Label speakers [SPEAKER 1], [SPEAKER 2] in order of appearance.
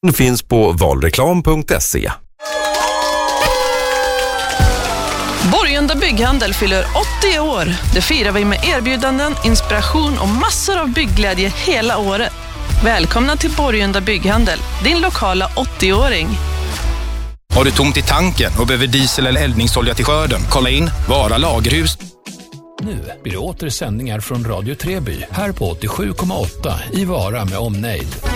[SPEAKER 1] Den finns på valreklam.se.
[SPEAKER 2] Borgunda Bygghandel fyller 80 år. Det firar vi med erbjudanden, inspiration och massor av byggglädje hela året. Välkomna till Borgunda Bygghandel, din lokala 80-åring.
[SPEAKER 3] Har du tomt i tanken och behöver diesel eller eldningsolja till skörden? Kolla in Vara Lagerhus.
[SPEAKER 4] Nu blir det åter sändningar från Radio Treby här på 87,8 i Vara med omnejd.